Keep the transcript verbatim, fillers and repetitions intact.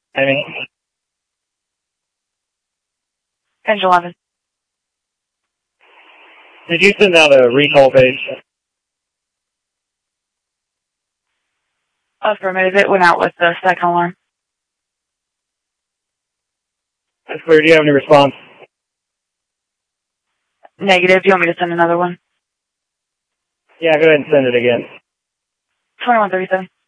Amy? Page eleven. Did you send out a recall page? Affirmative. It went out with the second alarm. That's clear. Do you have any response? Negative. Do you want me to send another one? Yeah, go ahead and send it again. twenty-one thirty-seven.